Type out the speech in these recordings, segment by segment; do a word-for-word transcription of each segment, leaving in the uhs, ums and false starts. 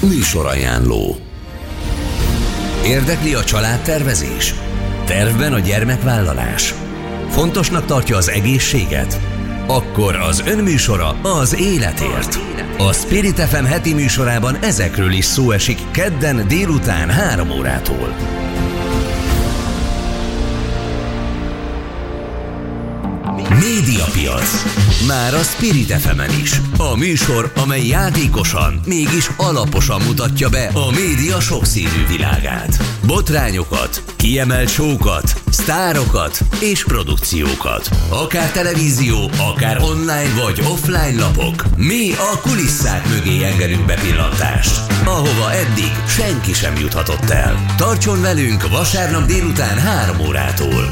Műsorajánló. Érdekli a családtervezés? Tervben a gyermekvállalás? Fontosnak tartja az egészséget? Akkor az önműsora az életért. A Spirit ef em heti műsorában ezekről is szó esik kedden délután három órától. Médiapiac. Már a Spirit ef emen is. A műsor, amely játékosan, mégis alaposan mutatja be a média sokszínű világát. Botrányokat, kiemelt show-kat, sztárokat és produkciókat. Akár televízió, akár online vagy offline lapok. Mi a kulisszák mögé engedünk bepillantást, ahova eddig senki sem juthatott el. Tartson velünk vasárnap délután három órától.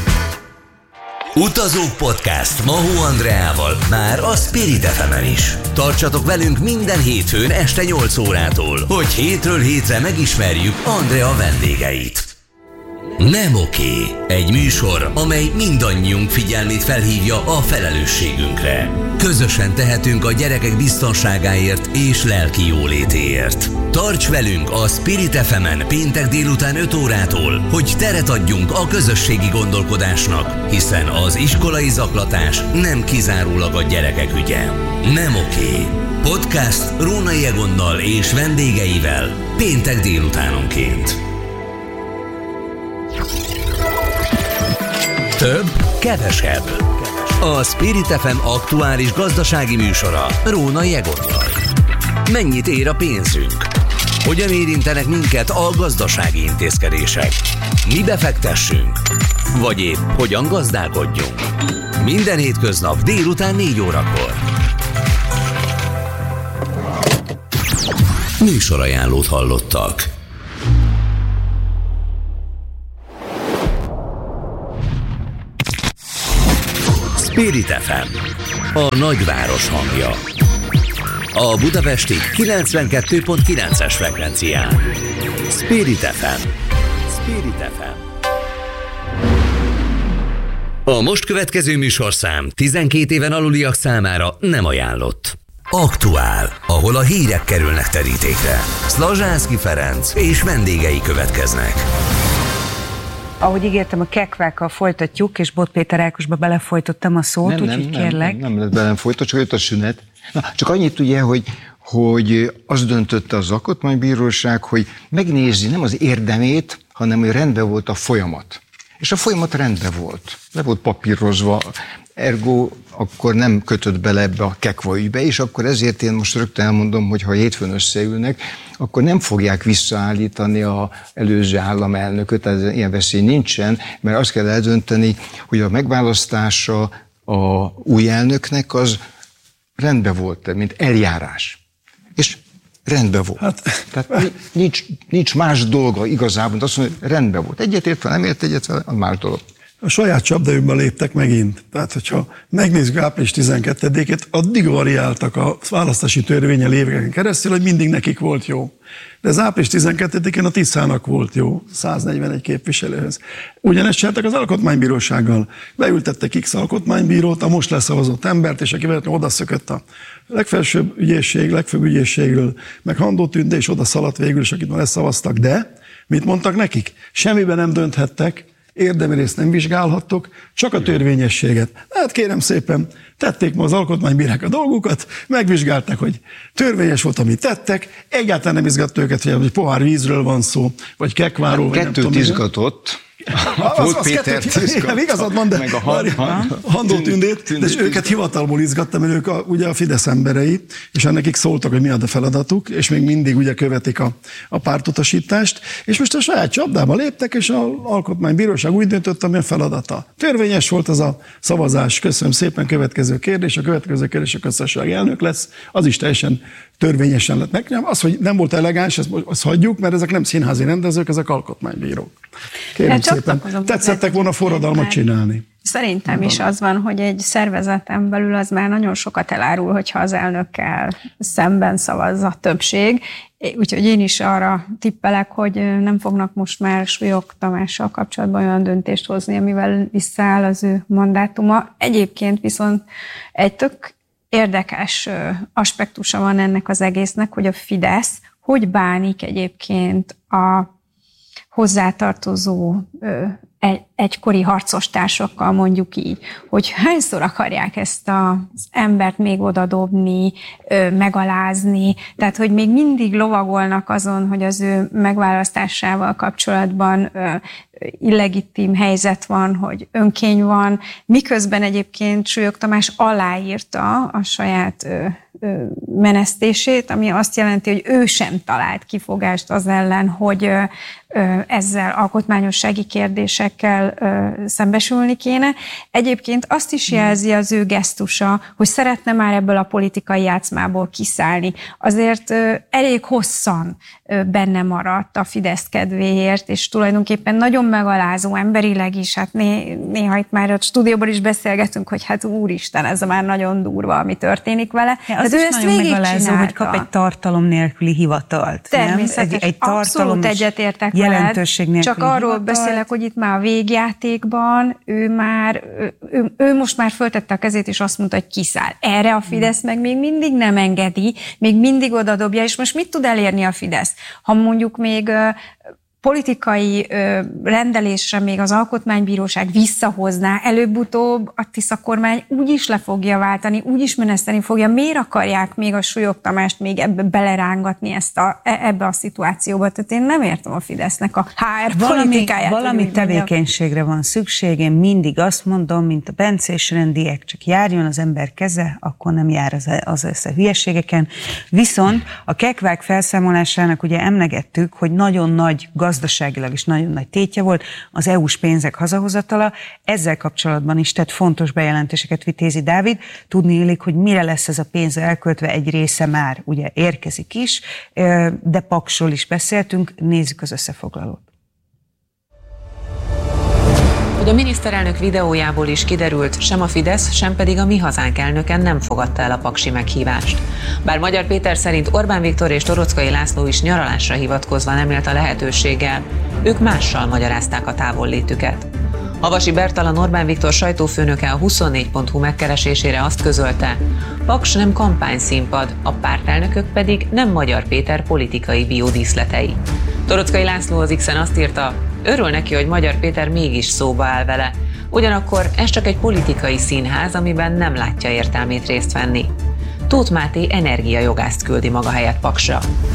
Utazók Podcast Mahó Andreával már a Spirit ef emen is. Tartsatok velünk minden hétfőn este nyolc órától, hogy hétről hétre megismerjük Andrea vendégeit. Nem oké. Egy műsor, amely mindannyiunk figyelmét felhívja a felelősségünkre. Közösen tehetünk a gyerekek biztonságáért és lelki jólétéért. Tarts velünk a Spirit ef emen péntek délután öt órától, hogy teret adjunk a közösségi gondolkodásnak, hiszen az iskolai zaklatás nem kizárólag a gyerekek ügye. Nem oké. Podcast Rónai Egonnal és vendégeivel péntek délutánonként. Több, kevesebb. A Spirit ef em aktuális gazdasági műsora Rónai Egonnal. Mennyit ér a pénzünk? Hogyan érintenek minket a gazdasági intézkedések? Mi befektessünk? Vagy épp hogyan gazdálkodjunk? Minden hétköznap délután négy órakor. Műsorajánlót hallottak. Spirit ef em, a nagyváros hangja. A budapesti kilencvenkettő pont kilences frekvencián. Spirit ef em. Spirit ef em. A most következő műsorszám tizenkét éven aluliak számára nem ajánlott. Aktuál, ahol a hírek kerülnek terítékre. Szlazsánszky Ferenc és vendégei következnek. Ahogy ígértem, a kekvákkal folytatjuk, és Bot Péter Ákosba belefolytottam a szót, úgyhogy kérlek. Nem, nem, nem lehet belem folytatni, csak jött a szünet. Na, csak annyit ugye, hogy, hogy az döntötte az alkotmánybíróság, hogy megnézi nem az érdemét, hanem hogy rendben volt a folyamat. És a folyamat rendben volt. Le volt papírozva, ergo akkor nem kötött bele ebbe a kekva ügybe, és akkor ezért én most rögtön elmondom, hogy ha hétfőn összeülnek, akkor nem fogják visszaállítani az előző államelnököt, ez ilyen veszély nincsen, mert azt kell eldönteni, hogy a megválasztása a új elnöknek az rendben volt, mint eljárás. És rendben volt. Hát, Tehát nincs, nincs más dolga igazából, azt mondja, hogy rendben volt. Egyetértve, nem ért egyetlen, az más dolog. A saját csapdájukba léptek megint. Tehát, hogyha megnézzük április tizenkettedikét, addig variáltak a választási törvényel éveken keresztül, hogy mindig nekik volt jó. De az április tizenkettedikén a Tiszának volt jó, száznegyvenegy képviselőhöz. Ugyanezt csináltak az alkotmánybírósággal. Beültettek X alkotmánybírót, a most leszavazott embert, és aki véletlenül odaszökött a legfelsőbb ügyészség, legfőbb ügyészségről, meg Handó Tünde, és oda szaladt végül, és akit már leszavaztak. De mit mondtak nekik? Semmiben nem dönthettek, érdemi részt nem vizsgálhattok, csak a törvényességet. Hát kérem szépen, tették ma az alkotmánybírák a dolgukat, megvizsgálták, hogy törvényes volt, amit tettek, egyáltalán nem izgatta őket, hogy pohár vízről van szó, vagy kekváról, vagy nem tudom. Kettőt izgatott. Az, az kettőt, igen, igazad van, de meg a han, han, Handó Tündét, tündét, de őket hivatalból izgatta, mert ők a, ugye a Fidesz emberei, és nekik szóltak, hogy mi a feladatuk, és még mindig ugye követik a, a pártutasítást, és most a saját csapdába léptek, és az alkotmánybíróság úgy döntött, ami a feladata. Törvényes volt az a szavazás. Köszönöm szépen, következő kérdés. A következő kérdés a köztársasági elnök lesz. Az is teljesen törvényesen lett meg. Az, hogy nem volt elegáns, ezt, azt hagyjuk, mert ezek nem színházi rendezők, ezek alkotmánybírók. Kérem hát szépen, tetszettek volna forradalmat csinálni. Szerintem is az van, hogy egy szervezeten belül az már nagyon sokat elárul, hogyha az elnökkel szemben szavaz a többség. Úgyhogy én is arra tippelek, hogy nem fognak most már Súlyog Tamással kapcsolatban olyan döntést hozni, amivel visszaáll az ő mandátuma. Egyébként viszont egy tök érdekes aspektusa van ennek az egésznek, hogy a Fidesz hogy bánik egyébként a hozzátartozó egy, egykori harcostársakkal, mondjuk így, hogy hányszor akarják ezt az embert még odadobni, megalázni, tehát hogy még mindig lovagolnak azon, hogy az ő megválasztásával kapcsolatban illegitim helyzet van, hogy önkény van, miközben egyébként Súlyog Tamás aláírta a saját menesztését, ami azt jelenti, hogy ő sem talált kifogást az ellen, hogy ezzel alkotmányossági kérdésekkel szembesülni kéne. Egyébként azt is jelzi az ő gesztusa, hogy szeretne már ebből a politikai játszmából kiszállni. Azért elég hosszan benne maradt a Fidesz kedvéért, és tulajdonképpen nagyon megalázó emberileg is, hát né, néha itt már a stúdióban is beszélgetünk, hogy hát úristen, ez már nagyon durva, ami történik vele. Ja, az is nagyon megalázó, hogy kap egy tartalom nélküli hivatalt. Természetesen, egy, egy abszolút egyetértek veled, csak arról hivatalt. Beszélek, hogy itt már a végjátékban ő már, ő, ő most már föltette a kezét, és azt mondta, hogy kiszáll. Erre a Fidesz meg még mindig nem engedi, még mindig odadobja, és most mit tud elérni a Fidesz? Ha mondjuk még politikai ö, rendelésre még az Alkotmánybíróság visszahozná, előbb-utóbb a Tisza kormány úgyis le fogja váltani, úgyis meneszteni fogja. Miért akarják még a Súlyog Tamást még ebbe belerángatni ezt a, ebbe a szituációba? Tehát én nem értem a Fidesznek a há er valami, politikáját. Valami tevékenységre van szükség. Én mindig azt mondom, mint a Bence és Rendiek, csak járjon az ember keze, akkor nem jár az, az össze hülyeségeken. Viszont a kekvák felszámolásának ugye emlegettük, hogy nagyon nagy gazdaságilag is nagyon nagy tétje volt az é u-s pénzek hazahozatala. Ezzel kapcsolatban is tett fontos bejelentéseket Vitézi Dávid. Tudni illik, hogy mire lesz ez a pénz elköltve, egy része már ugye érkezik is, de Paksról is beszéltünk, nézzük az összefoglalót. Hogy a miniszterelnök videójából is kiderült, sem a Fidesz, sem pedig a Mi Hazánk elnöke nem fogadta el a paksi meghívást. Bár Magyar Péter szerint Orbán Viktor és Toroczkai László is nyaralásra hivatkozva nem élt a lehetőséggel, ők mással magyarázták a távollétüket. Havasi Bertalan Orbán Viktor sajtófőnöke a huszonnégy pont hu megkeresésére azt közölte, Paks nem kampányszínpad, a pártelnökök pedig nem Magyar Péter politikai biodíszletei. Toroczkai László az X-en azt írta, örül neki, hogy Magyar Péter mégis szóba áll vele, ugyanakkor ez csak egy politikai színház, amiben nem látja értelmét részt venni. Tóth Máté energiajogászt küldi maga helyett Paksra.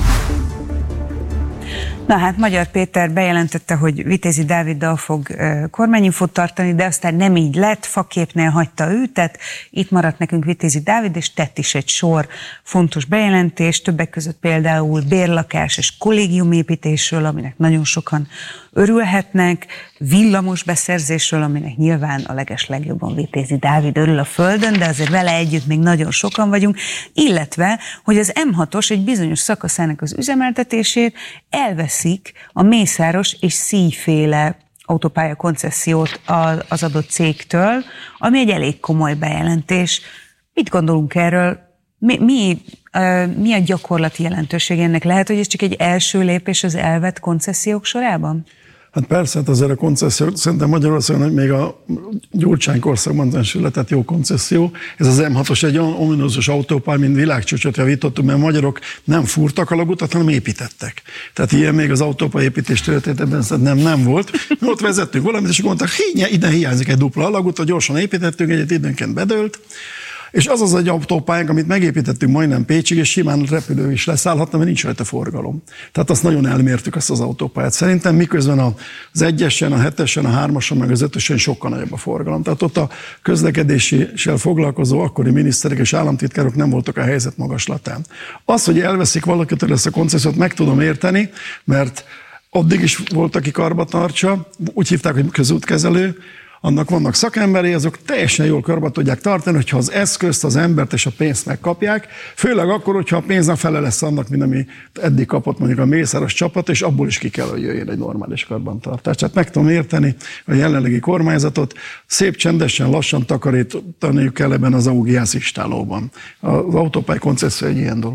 Na hát Magyar Péter bejelentette, hogy Vitézi Dáviddal fog kormányinfót tartani, de aztán nem így lett, faképnél hagyta őtet, itt maradt nekünk Vitézi Dávid, és tett is egy sor fontos bejelentést, többek között például bérlakás és kollégiumépítésről, aminek nagyon sokan örülhetnek, villamos beszerzésről, aminek nyilván a leges legjobban Vitézi Dávid örül a földön, de azért vele együtt még nagyon sokan vagyunk, illetve, hogy az em hatos egy bizonyos szakaszának az üzemeltetését elveszik a Mészáros és Szijjféle autópálya koncessziót az adott cégtől, ami egy elég komoly bejelentés. Mit gondolunk erről? Mi, mi, mi a gyakorlati jelentőség ennek? Lehet, hogy ez csak egy első lépés az elvett koncesziók sorában? Hát persze, hát azért a koncesszió, szerintem Magyarországon, hogy még a Gyurcsány korszakban született jó koncesszió. Ez az em hatos egy olyan ominózus autópálya, mint világcsúcsot javítottuk, mert a magyarok nem fúrtak a lagutat, hanem építettek. Tehát ilyen még az autópálya építés történetében szerintem nem volt. Mi ott vezettünk valamit, és mondták, hogy ide hiányzik egy dupla alagutat, gyorsan építettünk, egyet időnként bedőlt. És az az egy autópályánk, amit megépítettünk majdnem Pécsig, és simán repülő is leszállhatna, mert nincs rajta forgalom. Tehát azt nagyon elmértük, azt az autópályát. Szerintem miközben az egyesen, a hetesen, a hármason, meg az ötösen sokkal nagyobb a forgalom. Tehát ott a közlekedéssel foglalkozó akkori miniszterek és államtitkárok nem voltak a helyzet magaslatán. Az, hogy elveszik valakitől ezt a koncessziót, meg tudom érteni, mert addig is volt, aki karba tartsa, úgy hívták, hogy közútkezelő, annak vannak szakemberei, azok teljesen jól karba tudják tartani, hogyha az eszközt, az embert és a pénzt megkapják, főleg akkor, hogyha a pénznek fele lesz annak, mint ami eddig kapott mondjuk a Mészáros csapat, és abból is ki kell, hogy jöjjön egy normális karbantartás. Tehát meg tudom érteni a jelenlegi kormányzatot, szép csendesen, lassan takarítaniuk kell ebben az augiász istálóban. Az autópálya koncesszió egy ilyen dolog.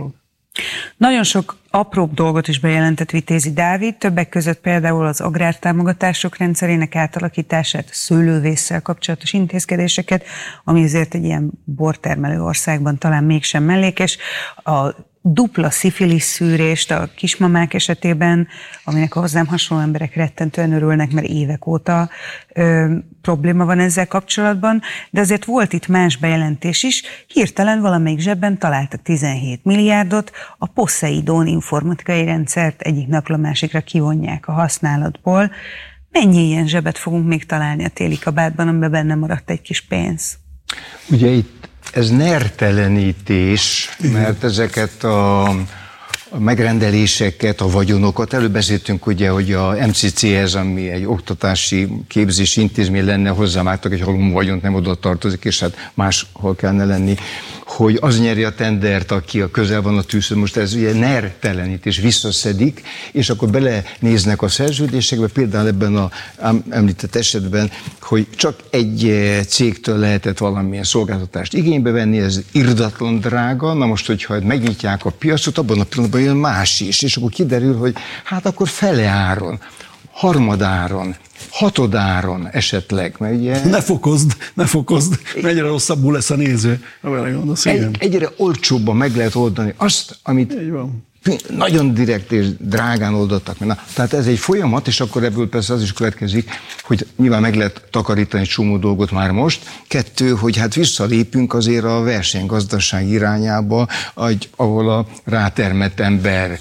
Nagyon sok apróbb dolgot is bejelentett Vitézi Dávid, többek között például az agrártámogatások rendszerének átalakítását, a szőlővésszel kapcsolatos intézkedéseket, ami azért egy ilyen bortermelő országban talán mégsem mellékes, a dupla szifilisz szűrést a kismamák esetében, aminek a hozzám hasonló emberek rettentően örülnek, mert évek óta ö, probléma van ezzel kapcsolatban, de azért volt itt más bejelentés is. Hirtelen valamelyik zsebben találtak tizenhét milliárdot, a Poseidon informatikai rendszert egyik napról a másikra kivonják a használatból. Mennyi ilyen zsebet fogunk még találni a téli kabátban, amiben benne maradt egy kis pénz? Ugye itt ez nertelenítés, mert ezeket a, a megrendeléseket, a vagyonokat, előbb beszéltünk ugye, hogy a em cé cé-hez, ami egy oktatási képzési intézmény lenne, hozzámágtak egy halom vagyont, nem oda tartozik, és hát máshol kellene lenni, hogy az nyeri a tendert, aki a közel van a tűzhöz. Most ez ugye nertelenítés, visszaszedik, és akkor belenéznek a szerződésekbe, például ebben a említett esetben, hogy csak egy cégtől lehetett valamilyen szolgáltatást igénybe venni, ez irdatlan drága, na most, hogyha megnyitják a piacot, abban a pillanatban jön más is, és akkor kiderül, hogy hát akkor fele áron, harmadáron, hatodáron esetleg, mert ugye... Ne fokozd, ne fokozd, egyre rosszabbul lesz a néző. Egy, egyre olcsóbban meg lehet oldani azt, amit nagyon direkt és drágán oldottak. Na, tehát ez egy folyamat, és akkor ebből persze az is következik, hogy nyilván meg lehet takarítani egy csomó dolgot már most. Kettő, hogy hát visszalépünk azért a versenygazdaság irányába, ahol a rátermett ember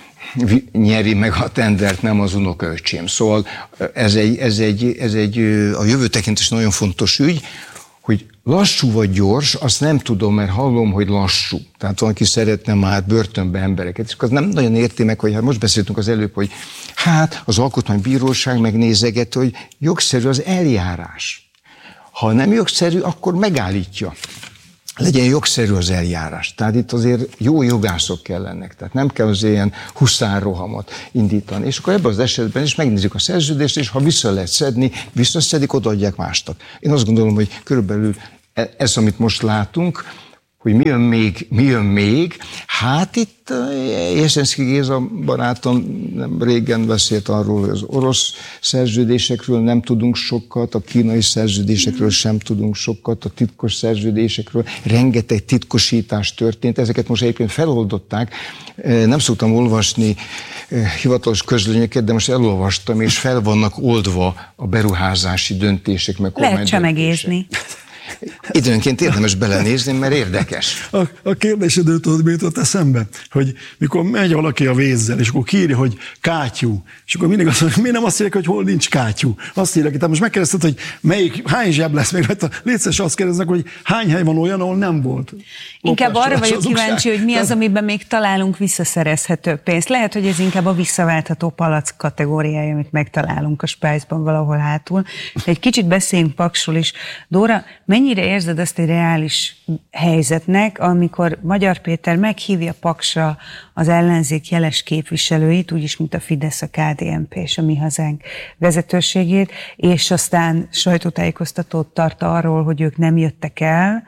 nyeri meg a tendert, nem az unokaöcsém. Szóval ez egy, ez egy, ez egy a jövő tekintés nagyon fontos ügy, hogy lassú vagy gyors, azt nem tudom, mert hallom, hogy lassú. Tehát valaki szeretne már börtönbe embereket, és az nem nagyon érti meg, hogy hát most beszéltünk az előbb, hogy hát az alkotmánybíróság megnézeget, hogy jogszerű az eljárás. Ha nem jogszerű, akkor megállítja. Legyen jogszerű az eljárás. Tehát itt azért jó jogászok kellenek, tehát nem kell az ilyen huszárrohamot indítani. És akkor ebben az esetben is megnézik a szerződést, és ha vissza lehet szedni, visszaszedik, odaadják másnak. Én azt gondolom, hogy körülbelül ez, amit most látunk, hogy mi jön még, mi jön még. Hát itt Jeszenszky Géza barátom nem régen beszélt arról, hogy az orosz szerződésekről nem tudunk sokat, a kínai szerződésekről sem tudunk sokat, a titkos szerződésekről rengeteg titkosítás történt, ezeket most egyébként feloldották. Nem szoktam olvasni hivatalos közlönyöket, de most elolvastam, és fel vannak oldva a beruházási döntések, meg lehet csemegézni. Időnként érdemes belenézni, mert érdekes. A, a kérdésedől tudod, mi jutott eszembe? Hogy mikor megy valaki a vézzel, és akkor kiírja, hogy kátyú, és akkor mindig azt mondja, miért nem azt írják, hogy hol nincs kátyú? Azt írják, tehát most megkérdezted, hogy melyik, hány zseb lesz még rajta. Létszes azt kérdeznek, hogy hány hely van olyan, ahol nem volt. Inkább Lopás, arra vagyok kíváncsi, hogy mi az, amiben még találunk visszaszerezhető pénzt. Lehet, hogy ez inkább a visszaváltható palack kategóriája, amit megtalálunk a spájzban valahol hátul. De egy kicsit beszéljünk Paksról is. Dóra, mennyire érzed azt egy reális helyzetnek, amikor Magyar Péter meghívja Paksra az ellenzék jeles képviselőit, úgyis, mint a Fidesz, a ká dé en pé és a Mi Hazánk vezetőségét, és aztán sajtótájékoztatót tart arról, hogy ők nem jöttek el.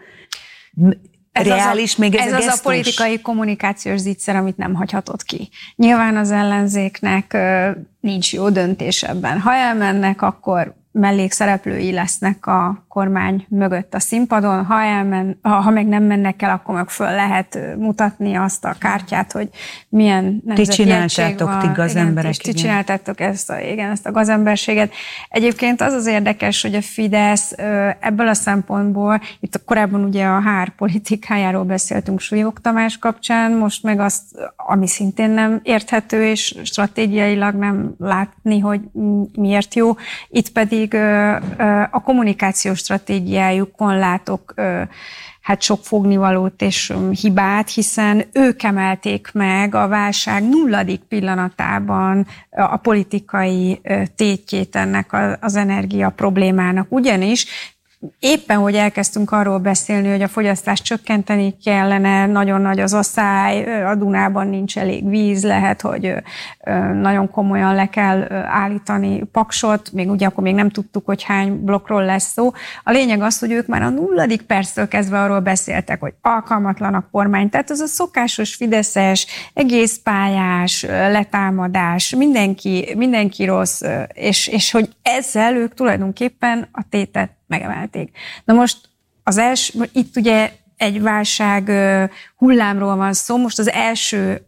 Ez reális az a, még ez, ez a az a politikai kommunikációs zicser, amit nem hagyhatott ki. Nyilván az ellenzéknek nincs jó döntés ebben. Ha elmennek, akkor mellékszereplői lesznek a kormány mögött a színpadon, ha, elmen, ha, ha meg nem mennek el, akkor meg föl lehet mutatni azt a kártyát, hogy milyen nemzeti egység van. Ti gazemberek. Ti csináltátok ezt a, igen, ezt a gazemberséget. Egyébként az az érdekes, hogy a Fidesz ebből a szempontból, itt korábban ugye a hár politikájáról beszéltünk Súlyog Tamás kapcsán, most meg azt, ami szintén nem érthető, és stratégiailag nem látni, hogy miért jó, itt pedig a kommunikációs stratégiájukon látok hát sok fognivalót és hibát, hiszen ők emelték meg a válság nulladik pillanatában a politikai tétjét ennek az energia problémának. Ugyanis éppen, hogy elkezdtünk arról beszélni, hogy a fogyasztást csökkenteni kellene, nagyon nagy az asszály, a Dunában nincs elég víz, lehet, hogy nagyon komolyan le kell állítani Paksot, még ugye akkor még nem tudtuk, hogy hány blokkról lesz szó. A lényeg az, hogy ők már a nulladik perctől kezdve arról beszéltek, hogy alkalmatlan a kormány, tehát az a szokásos fideszes, egészpályás letámadás, mindenki, mindenki rossz, és, és hogy ezzel ők tulajdonképpen a tétet megemelték. Na most az első, itt ugye egy válság hullámról van szó, most az első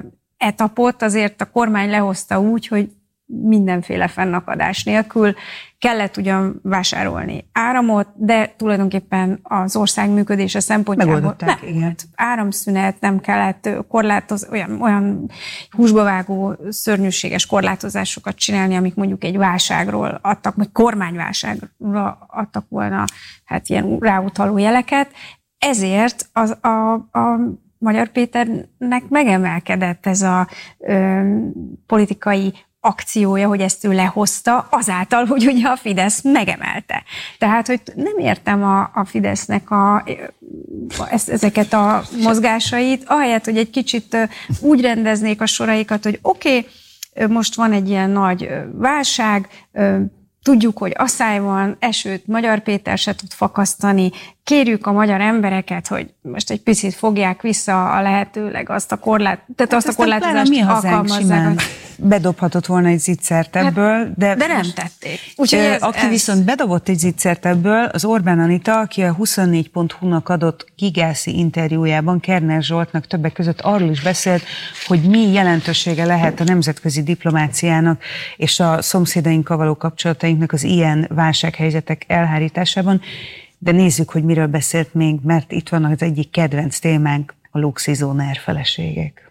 etapot azért a kormány lehozta úgy, hogy mindenféle fennakadás nélkül kellett ugyan vásárolni áramot, de tulajdonképpen az ország működése szempontjából nem, igen. áramszünet, nem kellett korlátoz, olyan, olyan húsba vágó szörnyűséges korlátozásokat csinálni, amik mondjuk egy válságról adtak, vagy kormányválságra adtak volna hát ilyen ráutaló jeleket. Ezért az, a, a Magyar Péternek megemelkedett ez a ö, politikai akciója, hogy ezt ő lehozta, azáltal, hogy ugye a Fidesz megemelte. Tehát, hogy nem értem a, a Fidesznek a, a, ezeket a mozgásait, ahelyett, hogy egy kicsit úgy rendeznék a soraikat, hogy oké, okay, most van egy ilyen nagy válság, tudjuk, hogy asszály van, esőt Magyar Péter se tud fakasztani, kérjük a magyar embereket, hogy most egy picit fogják vissza a lehetőleg azt a korlát, tehát hát azt a korlátozást alkalmazzák. Bedobhatott volna egy zicsert ebből, hát, de, de nem tették. Úgyhogy ez, aki ez... viszont bedobott egy zicsert ebből, az Orbán Anita, aki a huszonnégy pont hu-nak adott gigászi interjújában Kerner Zsoltnak többek között arról is beszélt, hogy mi jelentősége lehet a nemzetközi diplomáciának és a szomszédainkkal való kapcsolatainknak az ilyen válsághelyzetek elhárításában. De nézzük, hogy miről beszélt még, mert itt van az egyik kedvenc témánk, a luxizóner feleségek.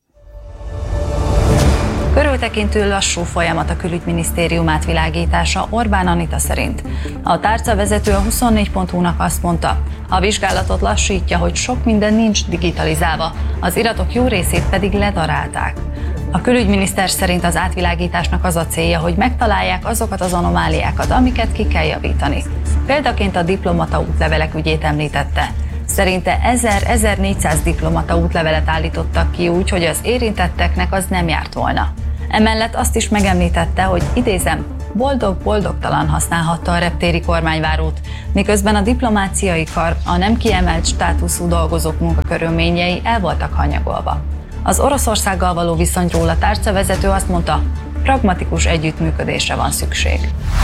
Körültekintő lassú folyamat a külügyminisztérium átvilágítása Orbán Anita szerint. A tárcavezető a huszonnégy pont hu-nak azt mondta, a vizsgálatot lassítja, hogy sok minden nincs digitalizálva, az iratok jó részét pedig ledarálták. A külügyminiszter szerint az átvilágításnak az a célja, hogy megtalálják azokat az anomáliákat, amiket ki kell javítani. Példaként a diplomata útlevelek ügyét említette. Szerinte ezer-ezernégyszáz diplomata útlevelet állítottak ki úgy, hogy az érintetteknek az nem járt volna. Emellett azt is megemlítette, hogy idézem, boldog-boldogtalan használhatta a reptéri kormányvárót, miközben a diplomáciai kar, a nem kiemelt státuszú dolgozók munkakörülményei el voltak hanyagolva. Az Oroszországgal való viszonyról a tárcavezető azt mondta, pragmatikus együttműködésre van szükség.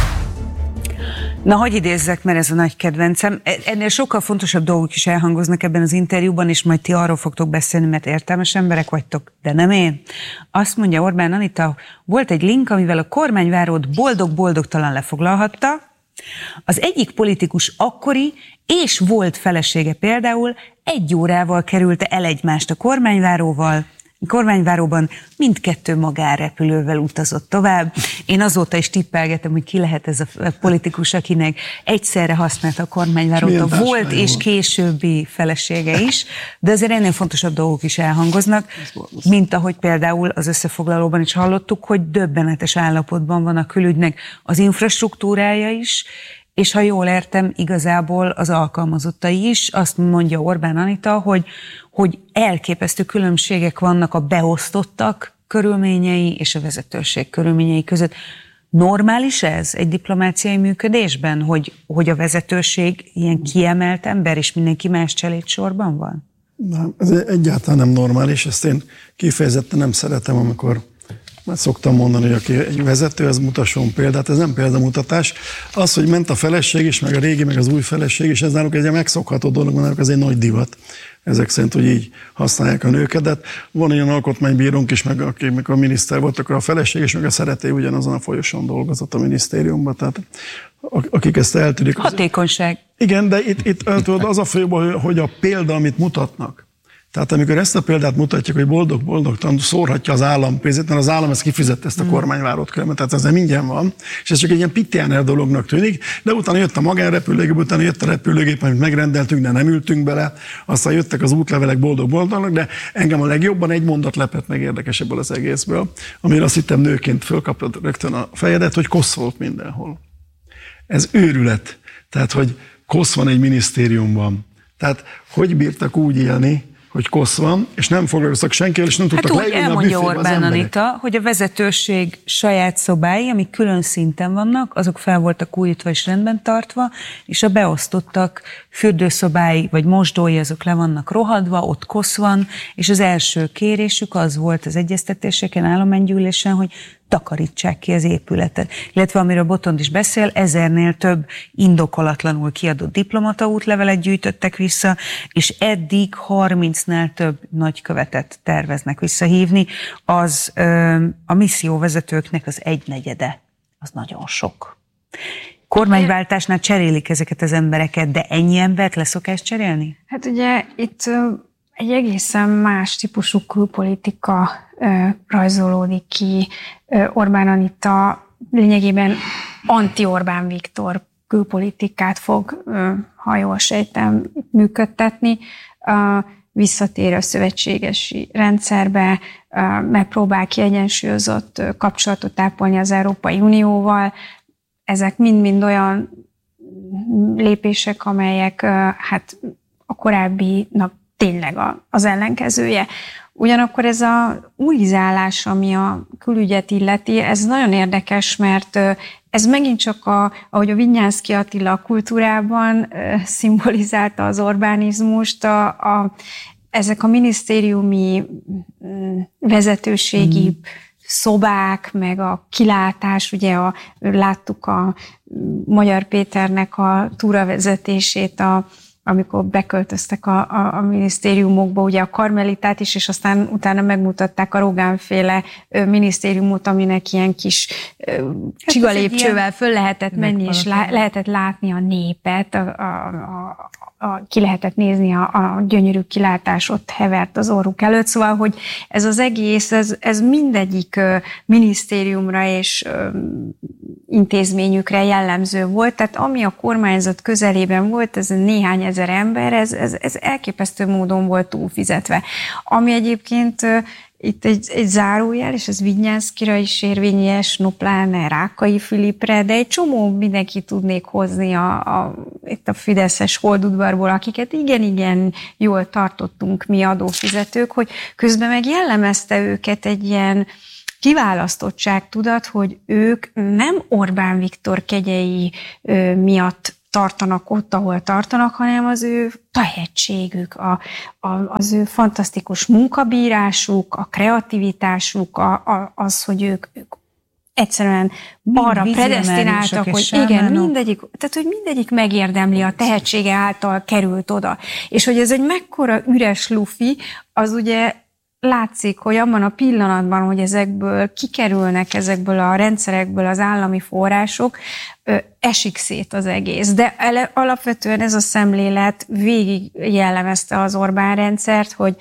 Na, hogy idézzek, mert ez a nagy kedvencem. Ennél sokkal fontosabb dolgok is elhangoznak ebben az interjúban, és majd ti arról fogtok beszélni, mert értelmes emberek vagytok, de nem én. Azt mondja Orbán Anita, volt egy link, amivel a kormányvárót boldog-boldogtalan lefoglalhatta. Az egyik politikus akkori és volt felesége például egy órával kerülte el egymást a kormányváróval, kormányváróban mindkettő magánrepülővel utazott tovább. Én azóta is tippelgetem, hogy ki lehet ez a politikus, akinek egyszerre használta a kormányvárót a volt és későbbi felesége is, de azért ennél fontosabb dolgok is elhangoznak, mint ahogy például az összefoglalóban is hallottuk, hogy döbbenetes állapotban van a külügynek az infrastruktúrája is, és ha jól értem, igazából az alkalmazottai is, azt mondja Orbán Anita, hogy, hogy elképesztő különbségek vannak a beosztottak körülményei és a vezetőség körülményei között. Normális ez egy diplomáciai működésben, hogy, hogy a vezetőség ilyen kiemelt ember, és mindenki más cselédsorban van? Nem, ez egyáltalán nem normális, ezt én kifejezetten nem szeretem, amikor már szoktam mondani, hogy aki egy vezető, ez mutasson példát, ez nem példamutatás. Az, hogy ment a feleség is, meg a régi, meg az új feleség is, ez náluk egy megszokható dolog, náluk ez egy nagy divat. Ezek szerint, hogy így használják a nőket. De van olyan alkotmánybírónk is, meg aki a miniszter volt, akkor a feleség és meg a szereté ugyanazon a folyosón dolgozott a minisztériumban. Tehát akik ezt eltűnik. Hatékonyság. Igen, de itt, itt az a főbb, hogy a példa, amit mutatnak. Tehát amikor ezt a példát mutatjuk, hogy boldog-boldogtalan szórhatja az állam pénzét, mert az állam ezt kifizette, ezt a kormányvárót különben, tehát ez nem ingyen van, és ez csak egy ilyen pittiáner dolognak tűnik, de utána jött a magánrepülőgép, utána jött a repülőgép, amit megrendeltünk, de nem ültünk bele, aztán jöttek az útlevelek boldog-boldognak, de engem a legjobban egy mondat lepett meg érdekes ebből az egészből, amire azt hittem nőként fölkapott rögtön a fejedet, hogy kosz volt mindenhol. Ez őrület. Tehát, hogy kosz van egy minisztériumban. Tehát hogy bírtak úgy élni, hogy kosz van, és nem foglalkoztak senkivel, és nem tudtak hát leülni elmondja a büfébe az Orbán emberek. Anita, hogy a vezetőség saját szobái, amik külön szinten vannak, azok fel voltak újítva és rendben tartva, és a beosztottak fürdőszobái vagy mosdói, azok le vannak rohadva, ott kosz van, és az első kérésük az volt az egyeztetéseken, állománygyűlésen, hogy takarítsák ki az épületet. Illetve amiről Botond is beszél, ezernél több indokolatlanul kiadott diplomata útlevelet gyűjtöttek vissza, és eddig harmincnál több nagykövetet terveznek visszahívni. Az ö, a misszióvezetőknek az egynegyede. Az nagyon sok. Kormányváltásnál cserélik ezeket az embereket, de ennyi embert leszokás cserélni? Hát ugye itt egy egészen más típusú külpolitika ö, rajzolódik ki. Ö, Orbán Anita lényegében anti-Orbán Viktor külpolitikát fog, ö, ha jól sejtem, működtetni. Ö, visszatér a szövetségesi rendszerbe, ö, megpróbál kiegyensúlyozott kapcsolatot ápolni az Európai Unióval. Ezek mind-mind olyan lépések, amelyek ö, hát a korábbinak tényleg az ellenkezője. Ugyanakkor ez a újizálás, ami a külügyet illeti, ez nagyon érdekes, mert ez megint csak, a, ahogy a Vinyánszky Attila a kultúrában szimbolizálta az Orbánizmust, a, a, ezek a minisztériumi vezetőségi mm. szobák, meg a kilátás, ugye a, láttuk a Magyar Péternek a túravezetését, a amikor beköltöztek a, a, a minisztériumokba, ugye a Karmelitát is, és aztán utána megmutatták a Rogán-féle minisztériumot, aminek ilyen kis hát csigalépcsővel föl lehetett menni, és lá, lehetett látni a népet, a, a, a, a, ki lehetett nézni a, a gyönyörű kilátás, ott hevert az orruk előtt, szóval, hogy ez az egész, ez, ez mindegyik minisztériumra és intézményükre jellemző volt, tehát ami a kormányzat közelében volt, ez néhány ezer ember, ez, ez, ez elképesztő módon volt túlfizetve. Ami egyébként itt egy, egy zárójel, és ez Vignyánszkyra is érvényes, Nopláne, Rákai Filipre, de egy csomó mindenki tudnék hozni a, a, itt a fideszes holdudvarból, akiket igen-igen jól tartottunk mi adófizetők, hogy közben meg jellemezte őket egy ilyen kiválasztottság tudat, hogy ők nem Orbán Viktor kegyei ö, miatt tartanak ott, ahol tartanak, hanem az ő tehetségük, a, a, az ő fantasztikus munkabírásuk, a kreativitásuk, a, a, az, hogy ők, ők egyszerűen arra predesztináltak, hogy igen, mindegyik, tehát, hogy mindegyik megérdemli a tehetsége által került oda. És hogy ez egy mekkora üres lufi, az ugye látszik, hogy abban a pillanatban, hogy ezekből kikerülnek, ezekből a rendszerekből az állami források, esik szét az egész. De ele, alapvetően ez a szemlélet végig jellemezte az Orbán rendszert, hogy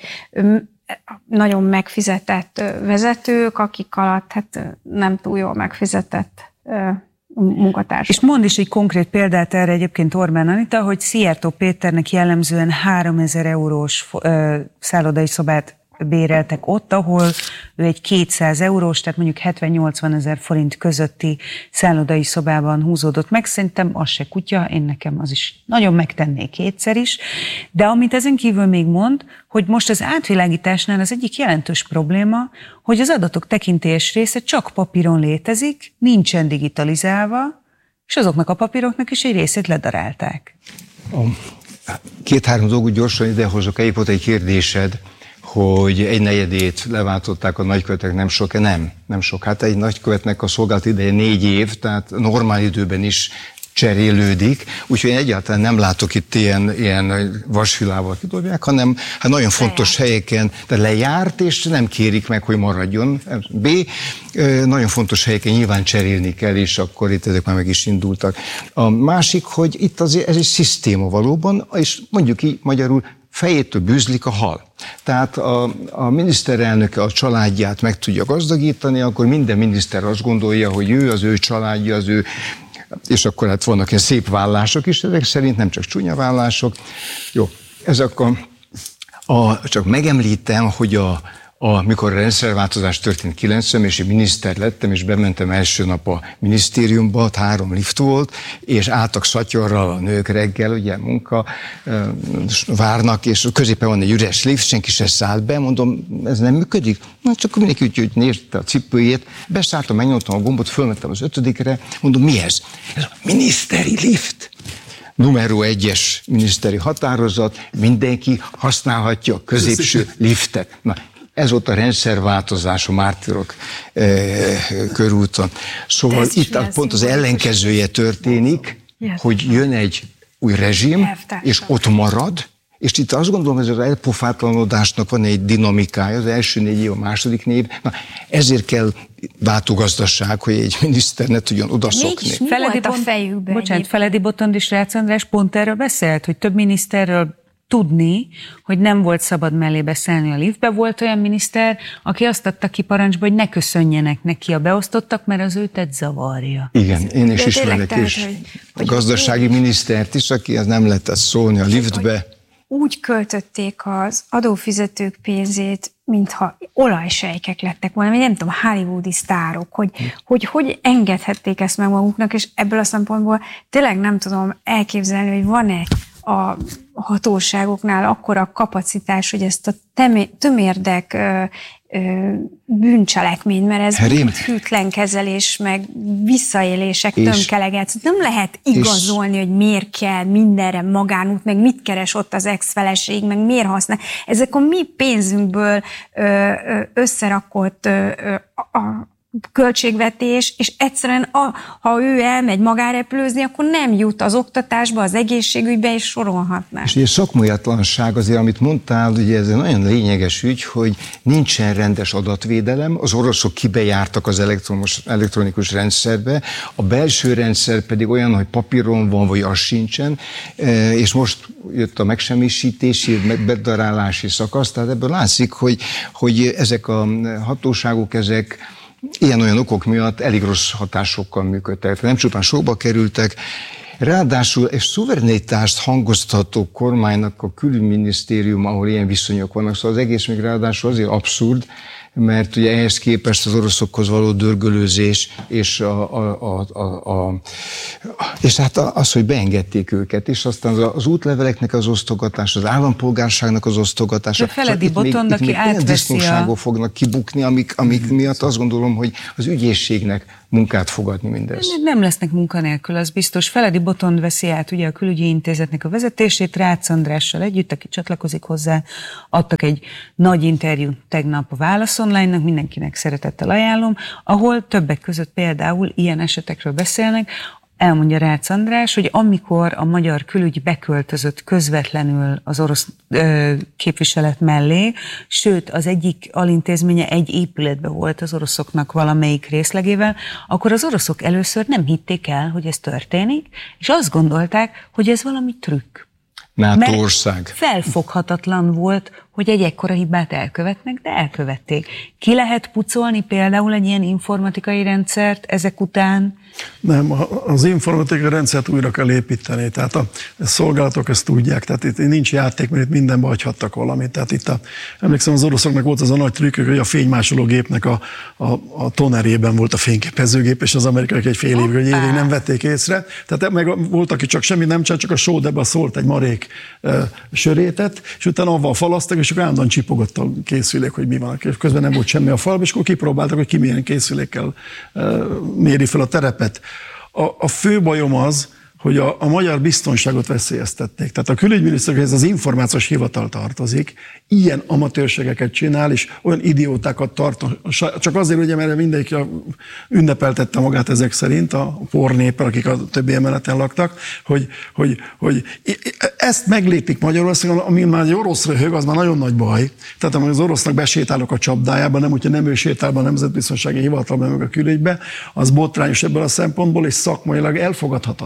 nagyon megfizetett vezetők, akik alatt hát nem túl jól megfizetett munkatársak. És mondd is egy konkrét példát erre egyébként Orbán Anita, hogy Szijjártó Péternek jellemzően háromezer eurós ö, szállodai szobát béreltek ott, ahol ő egy kétszáz eurós, tehát mondjuk hetven-nyolcvan ezer forint közötti szállodai szobában húzódott meg. Szerintem az se kutya, én nekem az is nagyon megtennék kétszer is. De amit ezen kívül még mond, hogy most az átvilágításnál az egyik jelentős probléma, hogy az adatok tekintélyes része csak papíron létezik, nincsen digitalizálva, és azoknak a papíroknak is egy részét ledarálták. Két-három dolgot gyorsan idehozok, egy volt egy kérdésed, hogy egy negyedét leváltották a nagykövetek, nem sok, nem, nem sok. Hát egy nagykövetnek a szolgálat ideje négy év, tehát normál időben is cserélődik, úgyhogy én egyáltalán nem látok itt ilyen, ilyen vasvilával kidobják, hanem hát nagyon fontos helyeken, de lejárt, és nem kérik meg, hogy maradjon. B. Nagyon fontos helyeken nyilván cserélni kell, és akkor itt ezek már meg is indultak. A másik, hogy itt azért ez egy szisztéma valóban, és mondjuk így magyarul, fejétől bűzlik a hal. Tehát a, a miniszterelnöke a családját meg tudja gazdagítani, akkor minden miniszter azt gondolja, hogy ő, az ő családja, az ő, és akkor hát vannak ilyen szép vállások is, ezek szerint nem csak csúnya vállások. Jó, ezek a, a csak megemlítem, hogy a, amikor a rendszerváltozás történt kilencvenben, és én miniszter lettem, és bementem első nap a minisztériumba, ott három lift volt, és álltak szatyorral a nők reggel, ugye munka, várnak, és középen van egy üres lift, senki se szállt be, mondom, ez nem működik? Na, csak mindenki úgy, hogy nézte a cipőjét, beszálltam, megnyomtam a gombot, fölmentem az ötödikre, mondom, mi ez? Ez a miniszteri lift. Numero egyes miniszteri határozat, mindenki használhatja a középső liftet. Na, ez volt a rendszerváltozás a mártírok eh, körúton. Szóval itt pont az ellenkezője történik, hogy jön egy új rezsim, és ott marad, és itt azt gondolom, hogy az elpofátlanodásnak van egy dinamikája, az első négy év, a második név. Na, ezért kell váltógazdaság, hogy egy miniszter ne tudjon odaszokni. Mi volt a fejükben? Bocsánat, Feledi Botond és Rácz András pont erről beszélt, hogy több miniszterről tudni, hogy nem volt szabad mellé beszélni a liftbe. Volt olyan miniszter, aki azt adta ki parancsba, hogy ne köszönjenek neki a beosztottak, mert az őtet zavarja. Igen, én is ismerek is a gazdasági minisztert is, aki az nem lehetett szólni a liftbe. Úgy költötték az adófizetők pénzét, mintha olajsejkek lettek volna, nem tudom, hollywoodi sztárok, hogy, hogy hogy engedhették ezt meg maguknak, és ebből a szempontból tényleg nem tudom elképzelni, hogy van-e a hatóságoknál akkora kapacitás, hogy ezt a tömérdek ö, ö, bűncselekmény, mert ez hűtlen kezelés, meg visszaélések, tömkeleget. Nem lehet igazolni, hogy miért kell mindenre magánút, meg mit keres ott az ex-feleség, meg miért használ. Ezek a mi pénzünkből ö, ö, összerakott ö, ö, a költségvetés, és egyszerűen a, ha ő elmegy magárepülőzni, akkor nem jut az oktatásba, az egészségügybe, és sorolhatná. És ugye szakmaiatlanság azért, amit mondtál, ugye ez egy nagyon lényeges ügy, hogy nincsen rendes adatvédelem, az oroszok kibejártak az elektromos, elektronikus rendszerbe, a belső rendszer pedig olyan, hogy papíron van, vagy az sincsen, és most jött a megsemmisítési, bedarálási szakasz, tehát ebből látszik, hogy, hogy ezek a hatóságok, ezek ilyen-olyan okok miatt elég rossz hatásokkal működtek. Nem csupán sokba kerültek, ráadásul egy szuverenitást hangoztató kormánynak a külügyminisztérium, ahol ilyen viszonyok vannak, szóval az egész még ráadásul azért abszurd, mert ugye ehhez képest az oroszokhoz való dörgölőzés, és, a, a, a, a, a, és hát az, hogy beengedték őket, és aztán az útleveleknek az osztogatás, az állampolgárságnak az osztogatása. De Feledi Botond, aki átveszi a... fognak kibukni, amik, amik miatt azt gondolom, hogy az ügyészségnek munkát fogadni mindez. Nem lesznek munkanélkül, az biztos. Feledi Botond veszi át ugye a külügyi intézetnek a vezetését, Rácz Andrással együtt, aki csatlakozik hozzá, adtak egy nagy interjút tegnap a Válasz Online-nak, mindenkinek szeretettel ajánlom, ahol többek között például ilyen esetekről beszélnek. Elmondja Rácz András, hogy amikor a magyar külügy beköltözött közvetlenül az orosz ö, képviselet mellé, sőt az egyik alintézménye egy épületben volt az oroszoknak valamelyik részlegével, akkor az oroszok először nem hitték el, hogy ez történik, és azt gondolták, hogy ez valami trükk. NATO ország. Felfoghatatlan volt, hogy egy ekkora hibát elkövetnek, de elkövették. Ki lehet pucolni például egy ilyen informatikai rendszert ezek után? Nem, az informatikai rendszert újra kell építeni, tehát a, a szolgálatok ezt tudják, tehát itt nincs játék, mert itt mindenbe hagyhattak valamit. Tehát itt a, emlékszem, az oroszoknak volt az a nagy trükkök, hogy a fénymásoló gépnek a, a, a tonerében volt a fényképezőgép, és az amerikaiak egy fél évig, egy évig nem vették észre. Tehát meg volt, aki csak semmit nem csinált, csak a sódeba szólt egy marék uh, sörétet, és utána avval falasztak, és akkor állandóan csipogott a készülék, hogy mi van. És közben nem volt semmi a falban, és akkor kipróbáltak, hogy ki milyen készülékkel uh, méri fel a terepet. A, a fő bajom az, hogy a, a magyar biztonságot veszélyeztették. Tehát a külügyminiszterhez az információs hivatal tartozik, ilyen amatőrségeket csinál, és olyan idiótákat tart, csak azért, ugye, mert mindenki ünnepeltette magát ezek szerint, a pornéppel, akik a többi emeleten laktak, hogy, hogy, hogy ezt meglépik Magyarországon, ami már egy orosz röhög, az már nagyon nagy baj. Tehát amikor az orosznak besétálok a csapdájába, nem hogyha nem ő sétál be a Nemzetbiztonsági Hivatalban, meg a külügybe, az botrányos ebből a szempontból, és szakmailag elfogadhatatlan.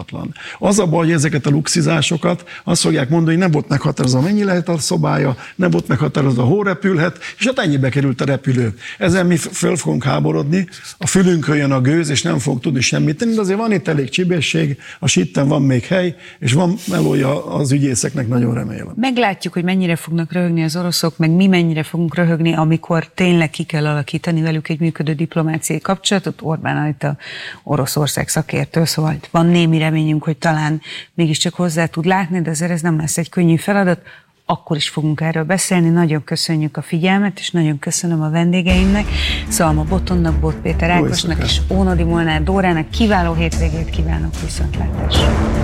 Az a baj, hogy ezeket a luxizásokat azt fogják mondani, hogy nem volt meghatározva, mennyi lehet a szobája, nem volt meghatározva, hol repülhet, és hát ennyibe került a repülő. Ezen mi föl fogunk háborodni, a fülünkön jön a gőz, és nem fog tudni semmit tenni, de azért van itt elég csibészség, a sitten van még hely, és van melója az ügyészeknek, nagyon remélem. Meglátjuk, hogy mennyire fognak röhögni az oroszok, meg mi mennyire fogunk röhögni, amikor tényleg ki kell alakítani velük egy működő diplomáciai kapcsolatot. Orbán Anita Oroszország szakértő, szóval van némi reményünk, hogy talán mégiscsak hozzá tud látni, de azért ez nem lesz egy könnyű feladat. Akkor is fogunk erről beszélni. Nagyon köszönjük a figyelmet, és nagyon köszönöm a vendégeimnek, Szalma Bottonnak, Bot Péter Ákosnak és Ónodi Molnár Dórának. Kiváló hétvégét kívánok, viszontlátásra!